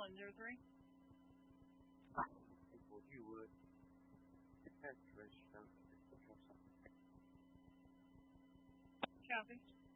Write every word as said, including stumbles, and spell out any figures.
one zero three. Well, you would. That's rich, though. Copy.